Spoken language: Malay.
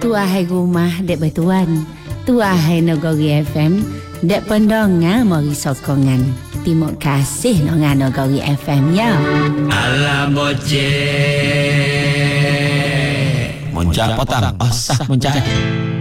tua hai rumah dek bertuan, tua hai Nagori FM dek pendonga mari sokongan. Terima kasih nonga Nagori FM ya. Ala moce. Muncak potang. Asah muncak.